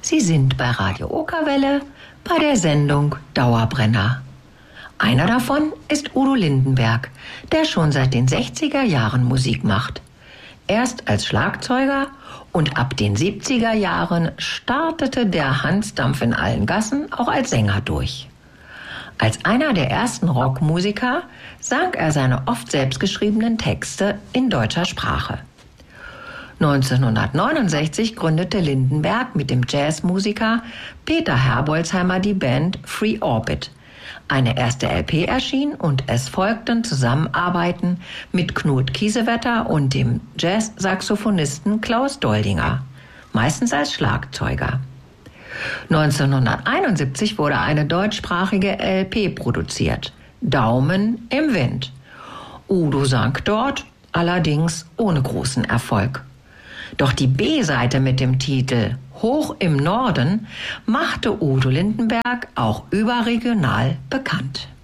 Sie sind bei Radio Okerwelle bei der Sendung Dauerbrenner. Einer davon ist Udo Lindenberg, der schon seit den 60er Jahren Musik macht. Erst als Schlagzeuger und ab den 70er Jahren startete der Hansdampf in allen Gassen auch als Sänger durch. Als einer der ersten Rockmusiker sang er seine oft selbstgeschriebenen Texte in deutscher Sprache. 1969 gründete Lindenberg mit dem Jazzmusiker Peter Herbolzheimer die Band Free Orbit. Eine erste LP erschien und es folgten Zusammenarbeiten mit Knut Kiesewetter und dem Jazz-Saxophonisten Klaus Doldinger, meistens als Schlagzeuger. 1971 wurde eine deutschsprachige LP produziert, Daumen im Wind. Udo sang dort, allerdings ohne großen Erfolg. Doch die B-Seite mit dem Titel Hoch im Norden machte Udo Lindenberg auch überregional bekannt.